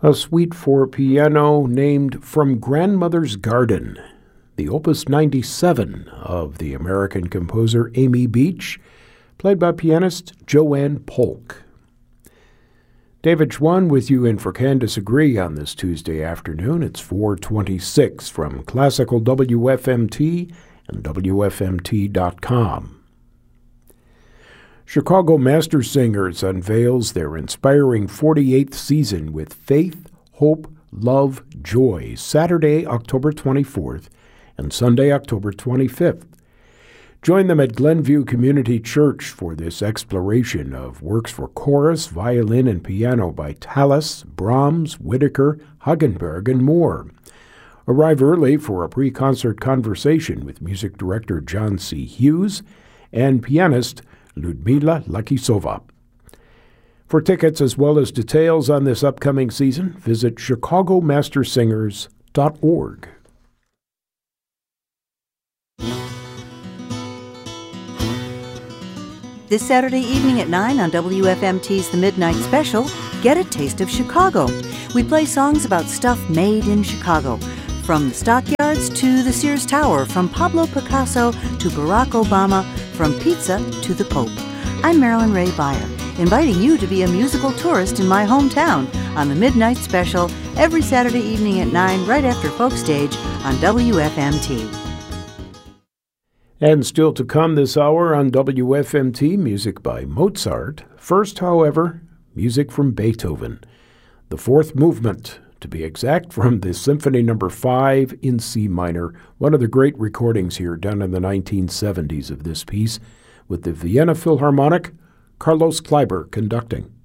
A suite for piano named From Grandmother's Garden, the Opus 97 of the American composer Amy Beach, played by pianist Joanne Polk. David Schwann with you in For Can Disagree on this Tuesday afternoon. It's 4:26 from Classical WFMT and WFMT.com. Chicago Master Singers unveils their inspiring 48th season with Faith, Hope, Love, Joy, Saturday, October 24th and Sunday, October 25th. Join them at Glenview Community Church for this exploration of works for chorus, violin, and piano by Tallis, Brahms, Whittaker, Hagenberg, and more. Arrive early for a pre-concert conversation with music director John C. Hughes and pianist Ludmila Lakisova. For tickets as well as details on this upcoming season, visit chicagomastersingers.org. This Saturday evening at 9 on WFMT's The Midnight Special, get a taste of Chicago. We play songs about stuff made in Chicago, from the Stockyards to the Sears Tower, from Pablo Picasso to Barack Obama, from pizza to the Pope. I'm Marilyn Ray Beyer, inviting you to be a musical tourist in my hometown on The Midnight Special every Saturday evening at 9 right after Folk Stage on WFMT. And still to come this hour on WFMT, music by Mozart. First, however, music from Beethoven. The fourth movement, to be exact, from the Symphony No. 5 in C minor, one of the great recordings here done in the 1970s of this piece, with the Vienna Philharmonic, Carlos Kleiber conducting.